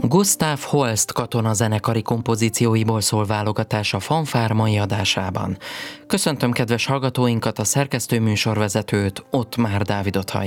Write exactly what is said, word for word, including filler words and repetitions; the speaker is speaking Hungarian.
Gustav Holst katona zenekari kompozícióiból szól válogatás a Fanfár mai adásában. Köszöntöm kedves hallgatóinkat, a szerkesztő műsorvezetőt, Ottmár Dávidot hallják.